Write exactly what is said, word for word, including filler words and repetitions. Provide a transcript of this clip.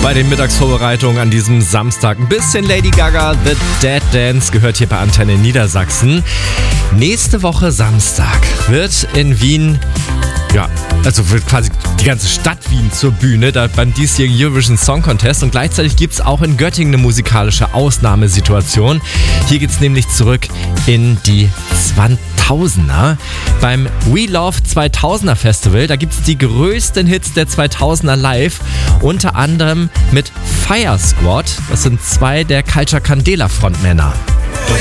bei den Mittagsvorbereitungen an diesem Samstag. Ein bisschen Lady Gaga, The Dead Dance gehört hier bei Antenne Niedersachsen. Nächste Woche Samstag wird in Wien, ja, also wird quasi die ganze Stadt Wien zur Bühne, da beim diesjährigen Eurovision Song Contest, und gleichzeitig gibt es auch in Göttingen eine musikalische Ausnahmesituation. Hier geht es nämlich zurück in die zweitausender. Beim We Love zweitausender Festival, da gibt es die größten Hits der zweitausender live, unter anderem mit Fire Squad. Das sind zwei der Culture Candela Frontmänner.